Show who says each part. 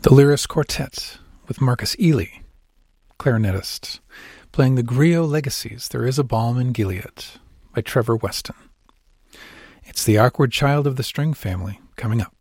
Speaker 1: The Lyris Quartet with Marcus Ely, clarinetist, playing the Griot Legacies, There Is a Balm in Gilead by Trevor Weston. It's The Awkward Child of the String Family coming up.